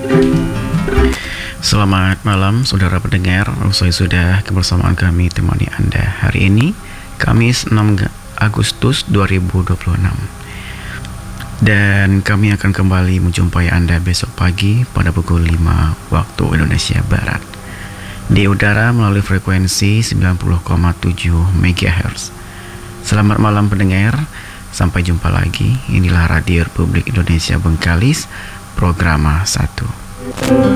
Selamat malam saudara pendengar, usai sudah kebersamaan kami temani Anda hari ini, Kamis 6 Agustus 2026. Dan kami akan kembali menjumpai Anda besok pagi pada pukul 5 waktu Indonesia Barat di udara melalui frekuensi 90,7 MHz. Selamat malam pendengar, sampai jumpa lagi. Inilah Radio Republik Indonesia Bengkalis, Programa 1.